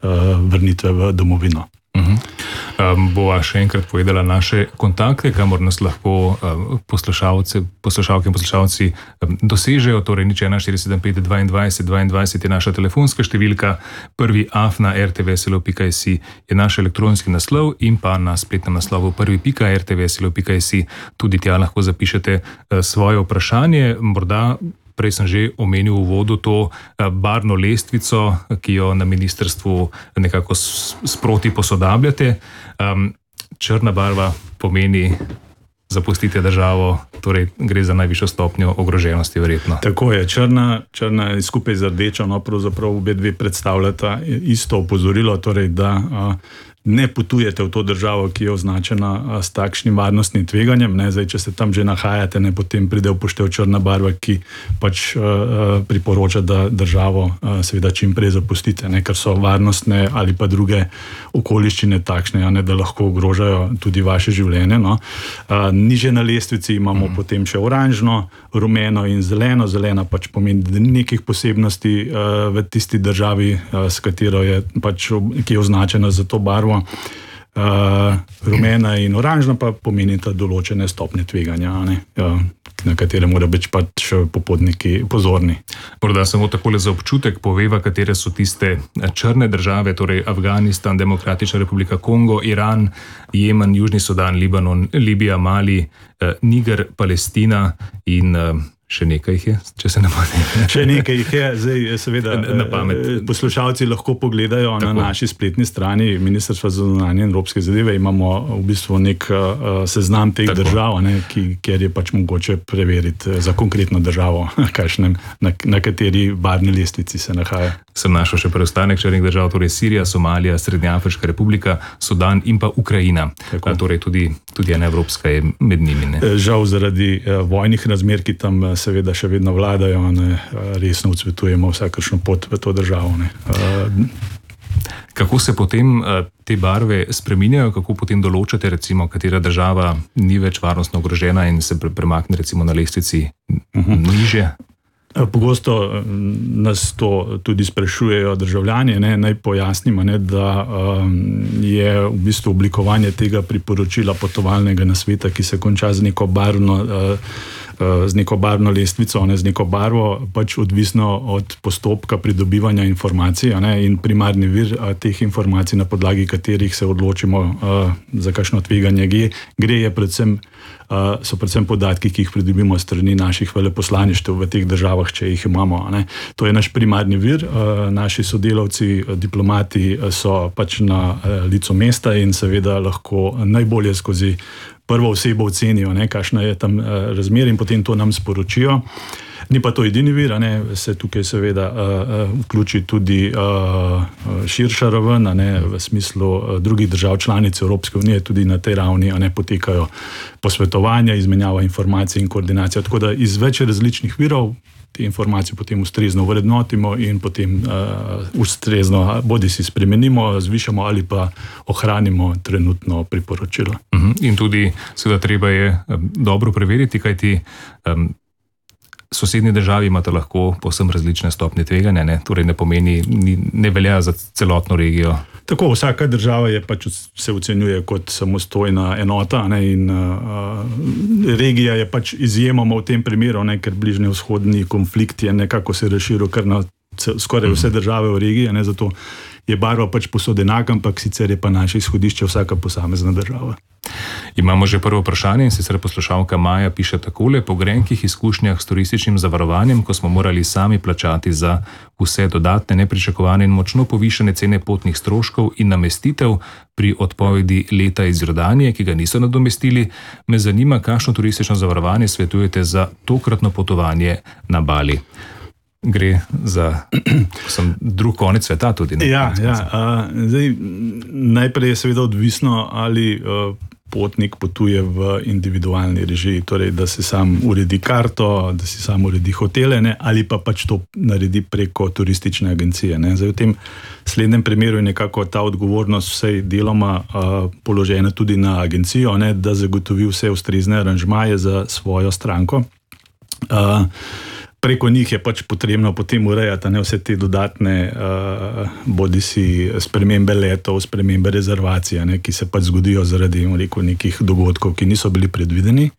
vrnitve v domovino. Bova še enkrat povedala naše kontakte, kamor nas lahko poslušalke in poslušalci dosežejo, torej 01475 22 je naša telefonska številka, prvi@rtvslo.si je naš elektronski naslov in pa na spletnem naslovu prvi.rtvslo.si tudi tja lahko zapišete svoje vprašanje. Morda prej sem že omenil v uvodu to barvno lestvico, ki jo na ministrstvu nekako sproti posodabljate. Črna barva pomeni zapustite državo, torej gre za najvišjo stopnjo ogroženosti verjetno. Tako je, črna skupaj z rdečo, pravzaprav obe dve predstavljata isto opozorilo, torej da ne potujete v to državo, ki je označena s takšnim varnostnim tveganjem. Zdaj, če se tam že nahajate, potem pride v poštev črna barva, ki pač priporoča, da državo seveda čim prej zapustite, ker so varnostne ali pa druge okoliščine takšne, da lahko ogrožajo tudi vaše življenje. Niže na lestvici imamo potem še oranžno, rumeno in zeleno. Zelena pač pomeni, da ni nekih posebnosti v tisti državi, s katero je pač, ki je označena za to barvo. Rumena in oranžna pa pomenita določene stopnje tveganja, na katere mora biti pač popotniki pozorni. Morda samo takole za občutek poveva, katere so tiste črne države, torej Afganistan, Demokratična republika Kongo, Iran, Jemen, Južni Sudan, Libanon, Libija, Mali, Niger, Palestina in še nekaj jih je, če se ne motim. Še nekaj jih je, zdaj seveda poslušalci lahko pogledajo na naši spletni strani Ministrstva za zunanje in evropske zadeve. Imamo v bistvu nek seznam teh držav, kjer je pač mogoče preveriti za konkretno državo, na kateri barvni lestvici se nahaja. Sem našel še preostanek črnih držav, torej Sirija, Somalija, Srednjeafriška republika, Sudan in pa Ukrajina. Torej tudi ena evropska je med njimi. Žal zaradi vojnih razmer, ki tam seveda še vedno vladajo, resno odsvetujemo vsakršno pot v to državo. Kako se potem te barve spreminjajo, kako potem določate, recimo, katera država ni več varnostno ogrožena in se premakne recimo na lestvici niže? Pogosto nas to tudi sprašujejo državljani. Naj pojasnimo, da je v bistvu oblikovanje tega priporočila potovalnega nasveta, ki se konča z neko barvno lestvico, z neko barvo, pač odvisno od postopka pridobivanja informacij in primarni vir teh informacij, na podlagi katerih se odločimo, za kakšno tveganje gre, so predvsem podatki, ki jih pridobimo strani naših veleposlaništev v teh državah, če jih imamo. To je naš primarni vir. Naši sodelavci, diplomati so pač na licu mesta in seveda lahko najbolje skozi prvo osebo ocenijo, kakšna je tam razmer in potem to nam sporočijo. Ni pa to edini vir, se tukaj seveda vključi tudi širša raven, v smislu drugih držav članic Evropske unije, tudi na tej ravni potekajo posvetovanja, izmenjava informacij in koordinacija. Tako da iz več različnih virov te informacije potem ustrezno vrednotimo in potem ustrezno bodi si spremenimo, zvišamo ali pa ohranimo trenutno priporočilo. In tudi seveda treba je dobro preveriti, kajti sosednji državi imate lahko povsem različne stopnje tveganja, torej ne velja za celotno regijo. Tako, vsaka država se ocenjuje kot samostojna enota in regija je pač izjemoma v tem primeru, ker bližnjevzhodni konflikt je nekako se razširil kar na skoraj vse države v regiji, zato je barva pač posod enaka, ampak sicer je pa naše izhodišče vsaka posamezna država. Imamo že prvo vprašanje in sicer poslušalka Maja piše takole: po grenkih izkušnjah s turističnim zavarovanjem, ko smo morali sami plačati za vse dodatne, nepričakovane in močno povišane cene potnih stroškov in namestitev pri odpovedi leta iz Jordanije, ki ga niso nadomestili, me zanima, kakšno turistično zavarovanje svetujete za tokratno potovanje na Bali. Gre za drug konec sveta tudi. Zdaj, najprej je seveda odvisno, ali potnik potuje v individualni režiji, torej da si sam uredi karto, da si sam uredi hotele, ali pa pač to naredi preko turistične agencije. Zdaj, v tem slednjem primeru je nekako ta odgovornost vsej deloma položena tudi na agencijo, da zagotovi vse ustrezne aranžmaje za svojo stranko. preko njih je pač potrebno potem urejati vse te dodatne bodisi spremembe letov, spremembe rezervacije, ki se pač zgodijo zaradi nekih dogodkov, ki niso bili predvideni.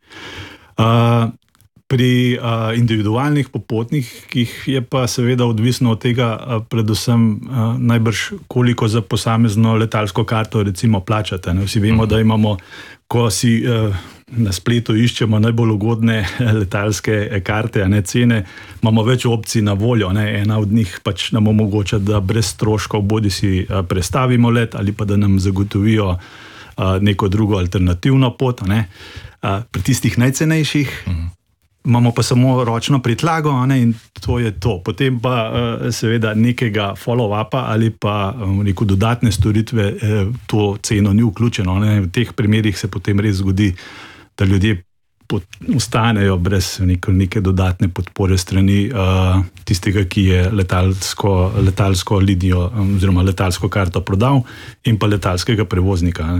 Pri individualnih popotnikih je pa seveda odvisno od tega, predvsem najbrž koliko za posamezno letalsko karto recimo plačate. Vsi vemo, da imamo, ko si na spletu iščemo najbolj ugodne letalske karte, cene, imamo več opcij na voljo. Ena od njih pač nam omogoča, da brez stroškov bodi si prestavimo let ali pa da nam zagotovijo neko drugo alternativno pot. Pri tistih najcenejših imamo pa samo ročno prtljago in to je to. Potem pa seveda nekega follow-upa ali pa dodatne storitve to ceno ni vključeno. V teh primerih se potem res zgodi, da ljudje ostanejo brez neke dodatne podpore strani tistega, ki je letalsko linijo oziroma letalsko karto prodal in pa letalskega prevoznika.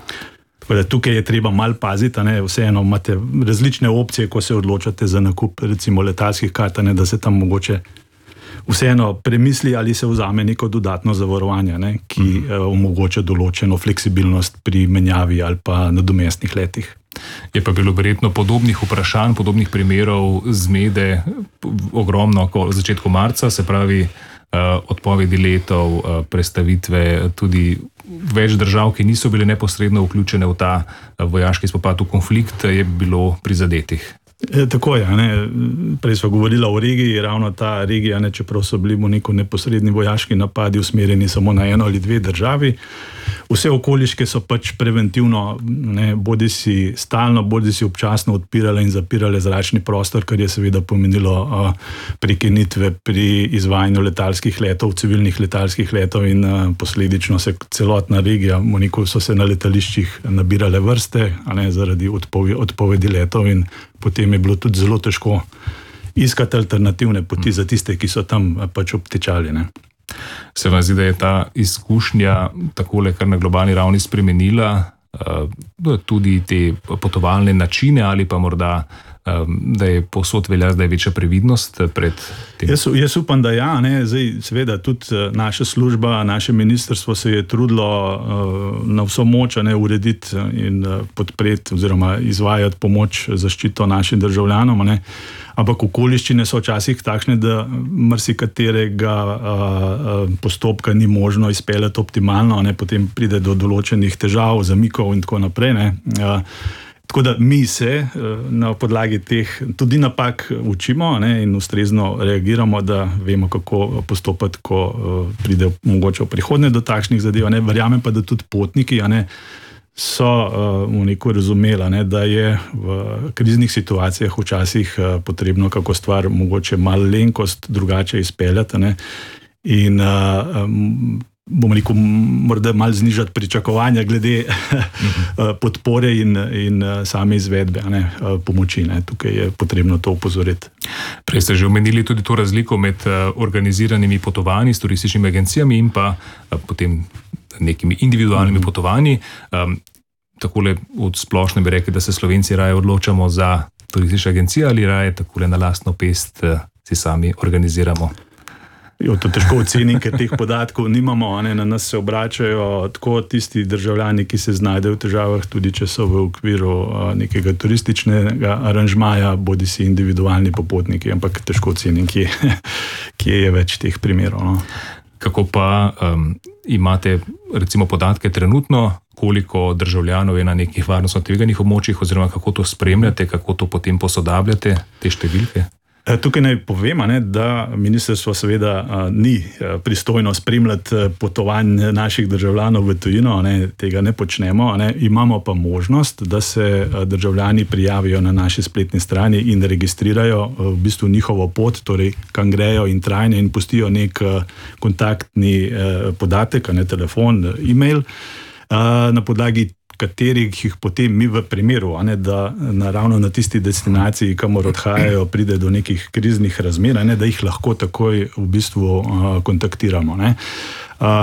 Tukaj je treba malo paziti, vseeno imate različne opcije, ko se odločate za nakup recimo letalskih kart, da se tam mogoče vseeno premisli ali se vzame neko dodatno zavarovanje, ki omogoča določeno fleksibilnost pri menjavi ali pa nadomestnih letih. Je pa bilo verjetno podobnih vprašanj, podobnih primerov zmede ogromno v začetku marca, se pravi odpovedi letov, prestavitve, tudi več držav, ki niso bile neposredno vključene v ta vojaški spopad, v konflikt, je bilo prizadetih. Tako je. Prej smo govorili o regiji, ravno ta regija, čeprav so bili neposredni vojaški napadi usmerjeni samo na eno ali dve državi. Vse okoliške so pač preventivno, bodi si stalno, bodi si občasno odpirale in zapirale zračni prostor, kar je seveda pomenilo prekinitve pri izvajanju letalskih letov, civilnih letalskih letov in posledično se celotna regija, so se na letališčih nabirale vrste, zaradi odpovedi letov in potem je bilo tudi zelo težko iskati alternativne poti za tiste, ki so tam pač obtičali. Se vam zdi, da je ta izkušnja takole kar na globalni ravni spremenila tudi te potovalne načine ali pa morda, da je povsod velja, da je večja previdnost pred tem? Jaz upam, da ja. Zdaj, seveda, tudi naša služba, naše ministrstvo se je trudilo na vso moč urediti in podpreti oziroma izvajati pomoč, zaščito našim državljanom. Ampak okoliščine so včasih takšne, da marsikaterega postopka ni možno izpeljati optimalno, potem pride do določenih težav, zamikov in tako naprej. Tako da mi se na podlagi teh tudi napak učimo in ustrezno reagiramo, da vemo, kako postopati, ko pride mogoče v prihodnje do takšnih zadev. Verjamem pa, da tudi potniki so razumeli, da je v kriznih situacijah včasih potrebno kako stvar mogoče malenkost drugače izpeljati in morda malo znižati pričakovanja glede podpore in same izvedbe pomoči. Tukaj je potrebno to opozoriti. Prej ste že omenili tudi to razliko med organiziranimi potovanji s turističnimi agencijami in pa potem nekimi individualnimi potovanji. Takole od splošne bi rekli, da se Slovenci raje odločamo za turistične agencije ali raje takole na lastno pest si sami organiziramo? To težko ocenim, ker teh podatkov nimamo. Na nas se obračajo tako tisti državljani, ki se znajdejo v težavah, tudi če so v okviru nekega turističnega aranžmaja, bodi si individualni popotniki, ampak težko ocenim, kje je več teh primerov. Kako pa imate recimo podatke trenutno, koliko državljanov je na nekih varnostno tveganih območjih oziroma kako to spremljate, kako to potem posodabljate, te številke? Tukaj naj povem, da ministrstvo seveda ni pristojno spremljati potovanj naših državljanov v tujino, tega ne počnemo. Imamo pa možnost, da se državljani prijavijo na naši spletni strani in registrirajo v bistvu njihovo pot, torej kam grejo in trajne in pustijo nek kontaktni podatek, telefon, e-mail, na podlagi katerih jih potem mi v primeru, da ravno na tisti destinaciji, kamor odhajajo, pride do nekih kriznih razmer, da jih lahko takoj v bistvu kontaktiramo.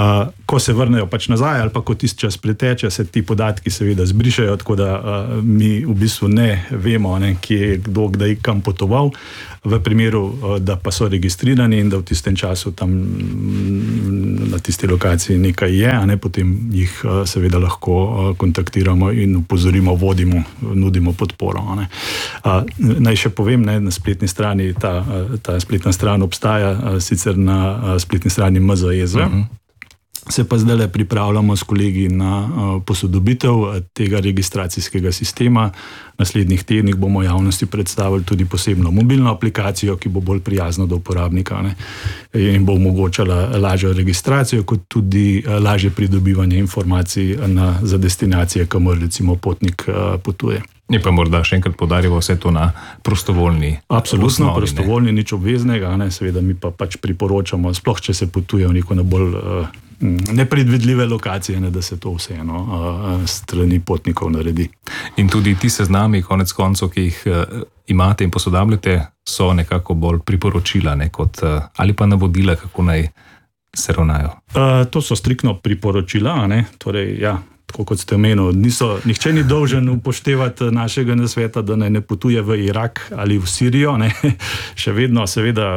ko se vrnejo pač nazaj ali pa ko tisti čas preteče, se ti podatki seveda zbrišajo, tako da mi v bistvu ne vemo, kje je kdo kdaj kam potoval. V primeru, da pa so registrirani in da v tistem času tam na tisti lokaciji nekaj je, potem jih seveda lahko kontaktiramo in upozorimo, vodimo, nudimo podporo. Naj še povem, na spletni strani, ta spletna stran obstaja sicer na spletni strani MZEZ. Se pa zdaj pripravljamo s kolegi na posodobitev tega registracijskega sistema. V naslednjih tednih bomo javnosti predstavili tudi posebno mobilno aplikacijo, ki bo bolj prijazna do uporabnika in bo omogočala lažjo registracijo, kot tudi lažje pridobivanje informacij za destinacije, kamor recimo potnik potuje. Je pa morda še enkrat poudarjamo vse to na prostovoljni osnovi. Absolutno, prostovoljni, nič obveznega, seveda mi pa pač priporočamo, sploh če se potuje v neko bolj nepredvidljive lokacije, da se to vseeno strani potnikov naredi. In tudi ti seznami, konec koncev, ki jih imate in posodabljate, so nekako bolj priporočila, ali pa navodila, kako naj se ravnajo. To so striktno priporočila, torej ja. Tako kot ste omenili, nihče ni dolžen upoštevati našega nasveta, da ne potuje v Irak ali v Sirijo. Še vedno seveda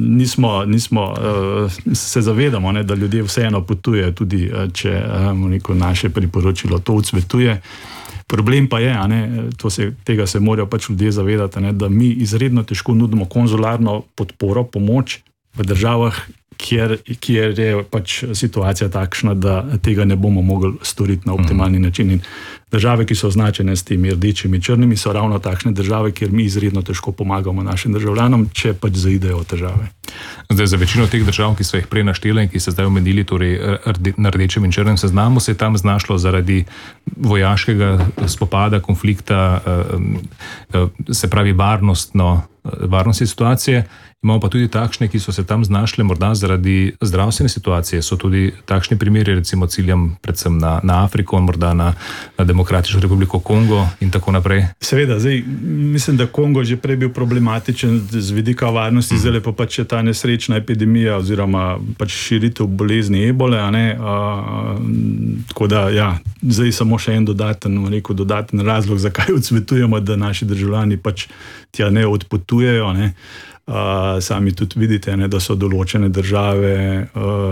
se zavedamo, da ljudje vseeno potujejo, tudi če naše priporočilo to odsvetuje. Problem pa je, tega se morajo pač ljudje zavedati, da mi izredno težko nudimo konzularno podporo, pomoč v državah, kjer je pač situacija takšna, da tega ne bomo mogli storiti na optimalni način. In države, ki so označene s temi rdečimi, črnimi, so ravno takšne države, kjer mi izredno težko pomagamo našim državljanom, če pač zaidejo v težave. Zdaj, za večino teh držav, ki so jih prej našteli in ki se zdaj omenili, torej na rdečem in črnem seznamu, se je tam znašlo zaradi vojaškega spopada, konflikta, se pravi varnostne situacije. Imamo pa tudi takšne, ki so se tam znašle morda zaradi zdravstvene situacije. So tudi takšni primeri, recimo ciljam predvsem na Afriko, morda na Demokratično republiko Kongo in tako naprej. Seveda, mislim, da Kongo že prej bil problematičen z vidika varnosti, zdaj pa pač je ta nesrečna epidemija oziroma pač širitev bolezni ebole. Tako da, ja, zdaj samo še en dodaten razlog, zakaj odsvetujemo, da naši državljani pač tja ne odpotujejo. Sami tudi vidite, da so določene države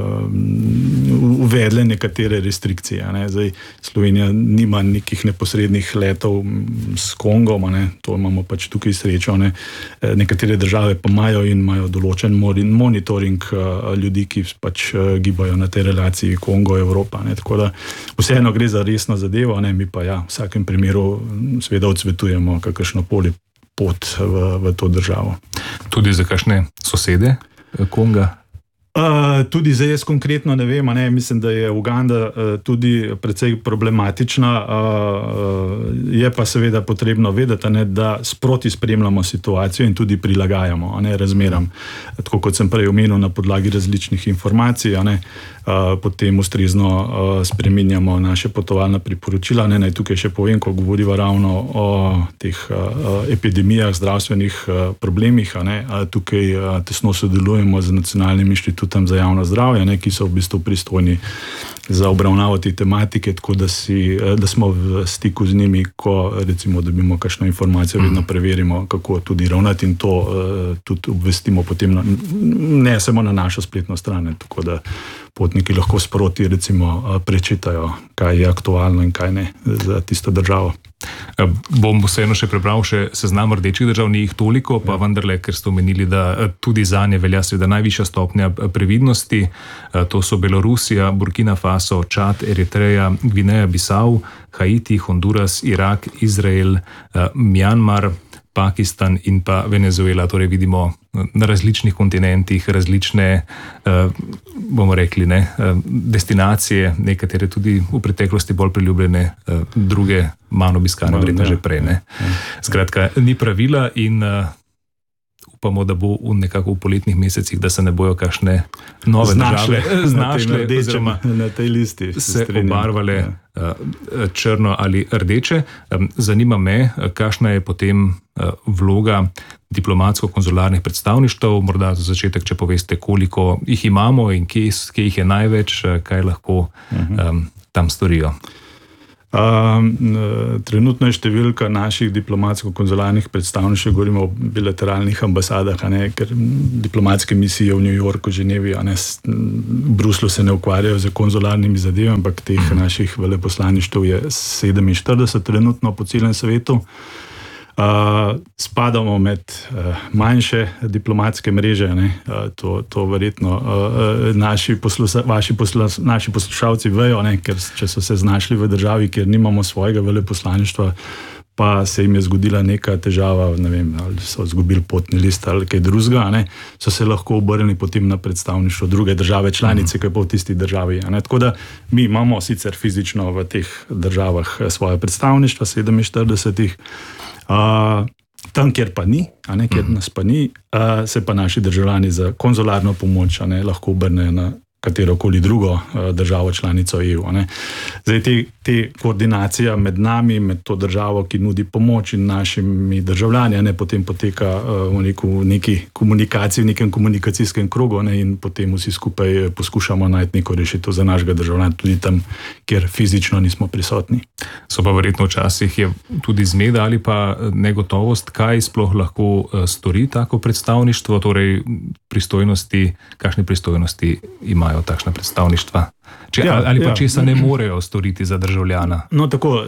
uvedle nekatere restrikcije. Zdaj, Slovenija nima nekih neposrednih letov s Kongom, to imamo pač tukaj srečo. Nekatere države pa imajo določen monitoring ljudi, ki pač gibajo na tej relaciji Kongo-Evropa. Tako da vseeno gre za resno zadevo, mi pa v vsakem primeru seveda odsvetujemo kakršnokoli pot v to državo. Tudi za kakšne sosede Konga? Tudi zdaj jaz konkretno ne vem, mislim, da je Uganda tudi precej problematična, je pa seveda potrebno vedeti, da sproti spremljamo situacijo in tudi prilagajamo razmeram. Tako kot sem prej omenil, na podlagi različnih informacij, potem ustrezno spreminjamo naše potovalna priporočila. Naj tukaj še povem, ko govoriva ravno o teh epidemijah, zdravstvenih problemih. Tukaj tesno sodelujemo z Nacionalnim inštitutom za javno zdravje, ki so v bistvu pristojni za obravnavo te tematike, tako da smo v stiku z njimi, ko recimo dobimo kakšno informacijo, vedno preverimo, kako tudi ravnati in to tudi obvestimo potem ne samo na našo spletno stran, tako da potniki lahko sproti recimo prečitajo, kaj je aktualno in kaj ne za tisto državo. Bom vseeno še prebral seznam rdečih držav, ni jih toliko, pa vendarle, ker ste omenili, da tudi zanje velja seveda najvišja stopnja previdnosti. To so Belorusija, Burkina Faso, Čad, Eritreja, Gvineja, Bisau, Haiti, Honduras, Irak, Izrael, Mjanmar, Pakistan in pa Venezuela. Torej vidimo na različnih kontinentih različne, bomo rekli, destinacije, nekatere tudi v preteklosti bolj priljubljene, druge manj obiskane, verjetno že prej. Skratka, ni pravila in upamo, da bo nekako v poletnih mesecih, da se ne bojo kakšne nove države znašle oziroma na tej listi se obarvale črno ali rdeče. Zanima me, kakšna je potem vloga diplomatsko-konzularnih predstavništev, morda za začetek, če poveste, koliko jih imamo in kje jih je največ, kaj lahko tam storijo. Trenutno je številka naših diplomatsko-konzularnih predstavništev, govorimo o bilateralnih ambasadah, ker diplomatske misije v New Yorku, Ženevi, v Bruslu se ne ukvarjajo z konzularnimi zadevami, ampak teh naših veleposlaništev je 47 trenutno po celem svetu. Spadamo med manjše diplomatske mreže, to verjetno naši poslušalci vejo, ker če so se znašli v državi, kjer nimamo svojega veleposlaništva, pa se jim je zgodila neka težava, ne vem, ali so izgubili potni list ali kaj drugega, so se lahko obrnili potem na predstavništvo druge države članice, ki je pa v tisti državi. Tako da mi imamo sicer fizično v teh državah svoje predstavništva, 47, tam, kjer pa ni, kjer nas pa ni, se pa naši državljani za konzularno pomoč lahko obrnejo na katerokoli drugo državo članico EU. Zdaj, te koordinacija med nami, med to državo, ki nudi pomoč, in našimi državljani, potem poteka v neki komunikaciji, v nekem komunikacijskem krogu, in potem vsi skupaj poskušamo najti neko rešitev za našega državljana, tudi tam, kjer fizično nismo prisotni. So pa verjetno včasih je tudi zmeda ali pa negotovost, kaj sploh lahko stori tako predstavništvo, torej kakšne pristojnosti imajo takšna predstavništva? Ali pa česa ne morejo storiti za državljana? No, tako,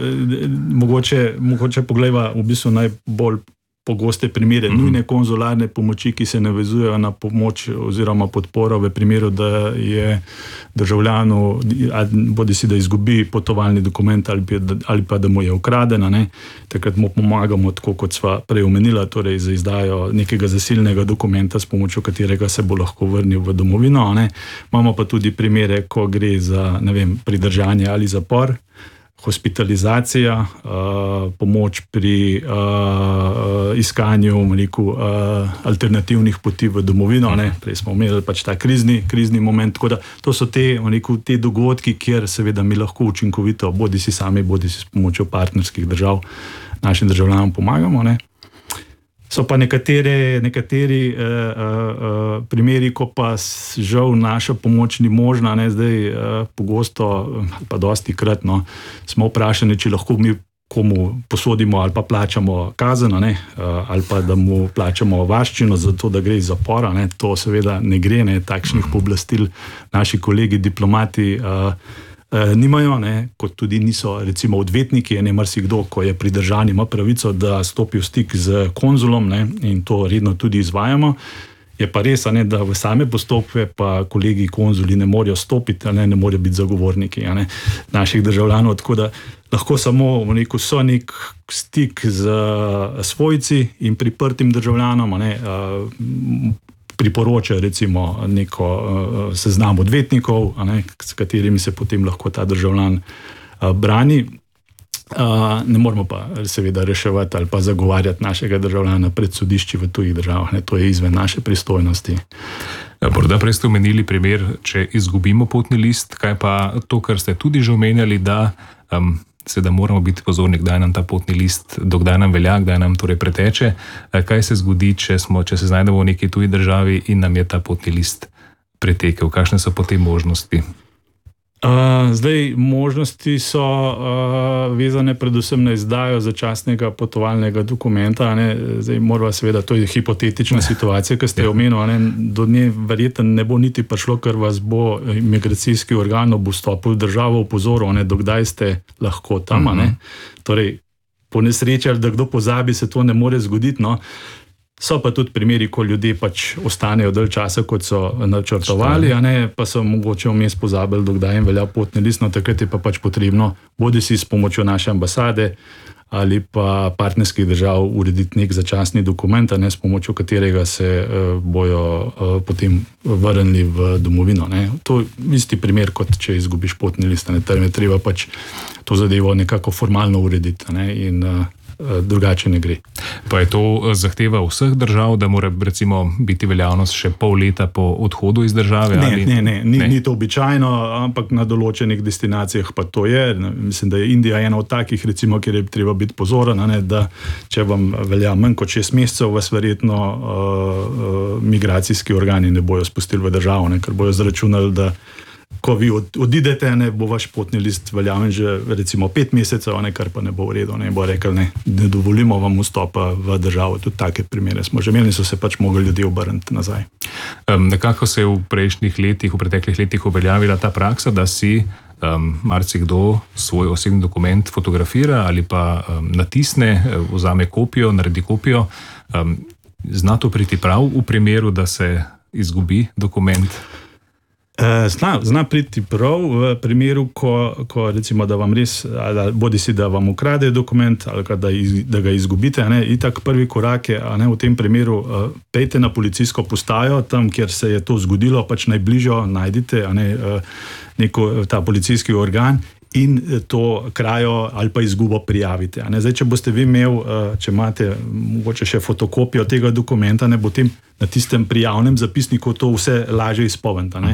mogoče pogledava v bistvu najbolj pogoste primere nujne konzularne pomoči, ki se navezujejo na pomoč oziroma podporo v primeru, da je državljanu, bodisi da izgubi potovalni dokument ali pa da mu je ukraden, takrat mu pomagamo, tako kot sva prej omenila, torej za izdajo nekega zasilnega dokumenta, s pomočjo katerega se bo lahko vrnil v domovino. Imamo pa tudi primere, ko gre za, ne vem, pridržanje ali zapor, hospitalizacija, pomoč pri iskanju alternativnih poti v domovino. Prej smo imeli pač ta krizni moment. Tako da to so te dogodki, kjer seveda mi lahko učinkovito, bodi si sami, bodi si s pomočjo partnerskih držav, našim državljanom pomagamo. So pa nekateri primeri, ko pa žal naša pomoč ni možna, zdaj pogosto, pa dosti krat, smo vprašani, če lahko mi komu posodimo ali pa plačamo kazen, ali pa da mu plačamo varščino za to, da gre iz zapora. To seveda ne gre, takšnih pooblastil naši kolegi diplomati nimajo, kot tudi niso recimo odvetniki, marsikdo, ko je pridržan, ima pravico, da stopi v stik z konzulom, in to redno tudi izvajamo. Je pa res, da v same postopke pa kolegi konzuli ne morejo stopiti, ne morejo biti zagovorniki naših državljanov, tako da lahko samo so nek stik z svojci in priprtim državljanom, priporočajo recimo neko seznam odvetnikov, s katerimi se potem lahko ta državljan brani. Ne moramo pa seveda reševati ali pa zagovarjati našega državljana pred sodišči v tujih državah. To je izven naše pristojnosti. Morda prej ste omenili primer, če izgubimo potni list, kaj pa to, kar ste tudi že omenjali, da seveda moramo biti pozorni, kdaj nam ta potni list, dokdaj nam velja, kdaj nam torej preteče. Kaj se zgodi, če se znajdemo v neki tuji državi in nam je ta potni list pretekel? Kakšne so potem možnosti? Zdaj, možnosti so vezane predvsem na izdajo začasnega potovalnega dokumenta. Zdaj, morava seveda, to je hipotetična situacija, ki ste jo omenili, do nje verjetno ne bo niti prišlo, ker vas bo imigracijski organ ob vstopu v državo opozoril, dokdaj ste lahko tam. Torej, po nesreči ali da kdo pozabi, se to ne more zgoditi. So pa tudi primeri, ko ljudje pač ostanejo dalj časa, kot so načrtovali, pa so mogoče vmes pozabili, dokdaj jim velja potni list, takrat je pa pač potrebno, bodisi s pomočjo naše ambasade ali pa partnerskih držav, urediti nek začasni dokument, s pomočjo katerega se bojo potem vrnili v domovino. To je isti primer, kot če izgubiš potni list. Tam je treba pač to zadevo nekako formalno urediti in drugače ne gre. Pa je to zahteva vseh držav, da mora recimo biti veljavnost še pol leta po odhodu iz države? Ne, ni to običajno, ampak na določenih destinacijah pa to je. Mislim, da je Indija ena od takih, recimo, kjer je treba biti pozoren, da če vam velja manj kot 6 mesecev, vas verjetno migracijski organi ne bojo spustili v državo, ker bojo zračunali, da ko vi odidete, bo vaš potni list veljaven že recimo 5 mesecev, kar pa ne bo v redu, bo rekel, ne dovolimo vam vstopa v državo. Tudi take primere smo že imeli, so se pač mogli ljudje obrniti nazaj. Nekako se je v preteklih letih uveljavila ta praksa, da si marsikdo svoj osebni dokument fotografira ali pa natisne, vzame kopijo, naredi kopijo. Zna to priti prav v primeru, da se izgubi dokument? Zna priti prav v primeru, ko recimo, da vam res, bodi si, da vam ukrade dokument ali da ga izgubite. Itak prvi korak je, v tem primeru, pejte na policijsko postajo, tam, kjer se je to zgodilo, pač najbližjo najdite ta policijski organ in to krajo ali pa izgubo prijavite. Zdaj, če boste vi imeli, če imate mogoče še fotokopijo tega dokumenta, potem na tistem prijavnem zapisniku to vse lažje izpolnite.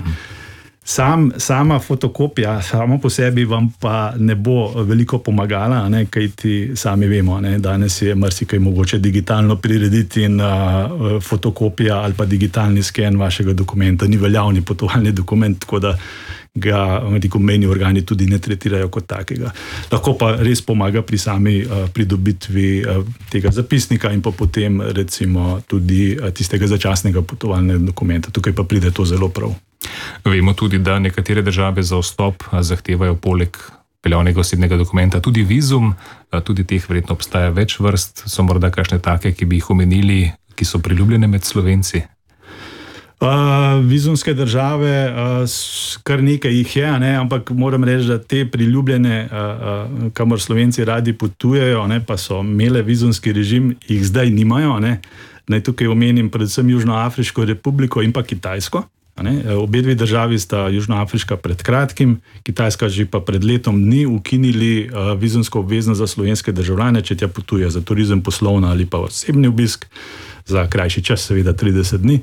Sama fotokopija, sama po sebi vam pa ne bo veliko pomagala, kajti sami vemo, danes je marsikaj mogoče digitalno prirediti in fotokopija ali pa digitalni sken vašega dokumenta ni veljavni potovalni dokument, tako da ga mejni organi tudi ne tretirajo kot takega. Lahko pa res pomaga pri sami pridobitvi tega zapisnika in pa potem recimo tudi tistega začasnega potovalnega dokumenta. Tukaj pa pride to zelo prav. Vemo tudi, da nekatere države za vstop zahtevajo poleg veljavnega osebnega dokumenta tudi vizum, tudi teh verjetno obstaja več vrst, so morda kakšne take, ki bi jih omenili, ki so priljubljene med Slovenci? Vizumske države, kar nekaj jih je, ampak moram reči, da te priljubljene, kamor Slovenci radi potujejo, pa so imele vizumski režim, jih zdaj nimajo. Naj tukaj omenim predvsem Južnoafriško republiko in pa Kitajsko. Obe dve državi sta Južnoafriška pred kratkim, Kitajska že pa pred letom dni ukinili vizumsko obveznost za slovenske državljane, če tja potuje za turizem, poslovno ali pa osebni obisk, za krajši čas, seveda 30 dni.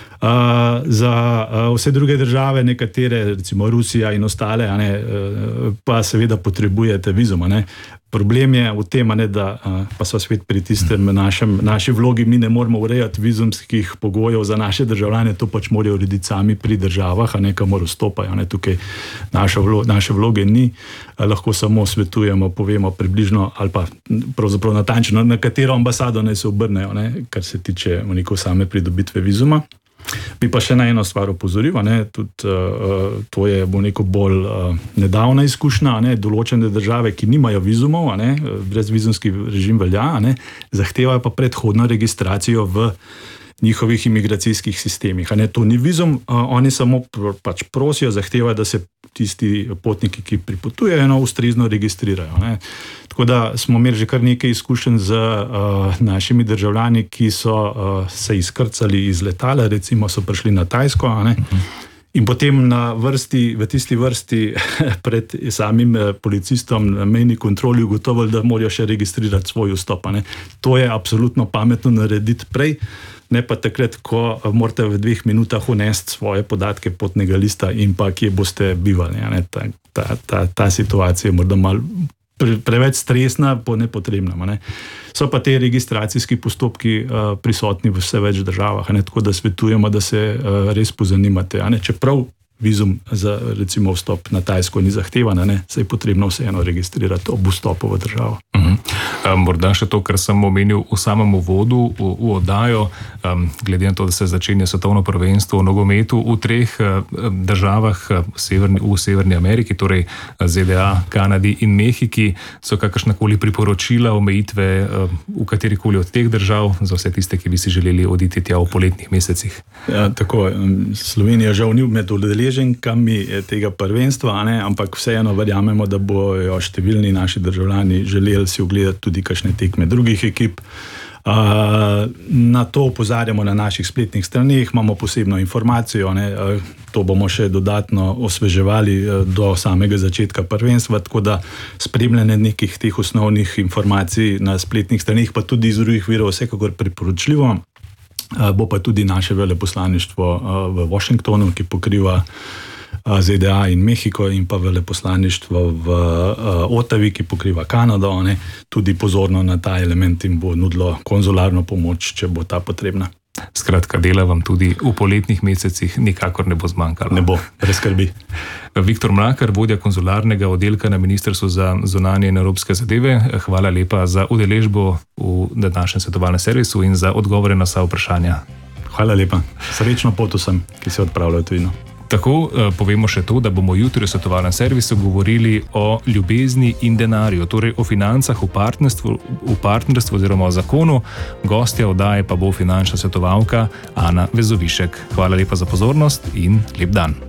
Za vse druge države, nekatere, recimo Rusija in ostale, pa seveda potrebujete vizum. Problem je v tem, da pa so spet pri tistem naši vlogi, mi ne moramo urejati vizumskih pogojev za naše državljane, to pač morajo urediti sami pri državah, kamor vstopajo. Tukaj naše vloge ni, lahko samo svetujemo, povemo približno ali pa pravzaprav natančno, na katero ambasado naj se obrnejo, kar se tiče same pridobitve vizuma. Bi pa še na eno stvar opozoril, tudi to je bolj nedavna izkušnja, določene države, ki nimajo vizumov, brezvizumski režim velja, zahtevajo pa predhodno registracijo v njihovih imigracijskih sistemih. To ni vizum, oni samo pač prosijo, zahtevajo, da se tisti potniki, ki pripotujejo, ustrezno registrirajo. Tako da smo imeli že kar nekaj izkušenj z našimi državljani, ki so se izkrcali iz letala, recimo so prišli na Tajsko, in potem v tisti vrsti pred samim policistom na mejni kontroli ugotovili, da morajo še registrirati svoj vstop. To je absolutno pametno narediti prej, ne pa takrat, ko morate v 2 minutah unesti svoje podatke potnega lista in pa kje boste bivali. Ta situacija je morda malo preveč stresna, po nepotrebnem. So pa te registracijski postopki prisotni v vse več državah, tako da svetujemo, da se res pozanimate. Čeprav vizum za recimo vstop na Tajsko ni zahtevan, se je potrebno vseeno registrirati ob vstopu v državo. Morda še to, kar sem omenil v samem uvodu v oddajo, glede na to, da se začenja svetovno prvenstvo v nogometu v 3 državah v Severni Ameriki, torej ZDA, Kanadi in Mehiki, so kakršnakoli priporočila, omejitve v katerikoli od teh držav za vse tiste, ki bi si želeli oditi tja v poletnih mesecih? Tako, Slovenija žal ni med udeleženkami tega prvenstva, ampak vseeno verjamemo, da bojo številni naši državljani želeli si ogledati tudi kakšne tekme drugih ekip. Na to opozarjamo na naših spletnih straneh, imamo posebno informacijo, to bomo še dodatno osveževali do samega začetka prvenstva, tako da spremljanje nekih teh osnovnih informacij na spletnih straneh, pa tudi iz drugih virov, vsekakor priporočljivo. Bo pa tudi naše veleposlaništvo v Washingtonu, ki pokriva ZDA in Mehiko, in pa veleposlaništvo v Ottawi, ki pokriva Kanado, tudi pozorno na ta element in bo nudilo konzularno pomoč, če bo ta potrebna. Skratka, dela vam tudi v poletnih mesecih nikakor ne bo zmanjkalo. Ne bo, brez skrbi. Viktor Mlakar, vodja konzularnega oddelka na Ministrstvu za zunanje in evropske zadeve, hvala lepa za udeležbo v današnjem svetovalnem servisu in za odgovore na vsa vprašanja. Hvala lepa. Srečno pot vsem, ki se odpravljajo v tujino. Tako povemo še to, da bomo jutri v svetovalnem servisu govorili o ljubezni in denarju, torej o financah v partnerstvu oziroma o zakonu. Gostja oddaje pa bo finančna svetovalka Ana Vezovišek. Hvala lepa za pozornost in lep dan.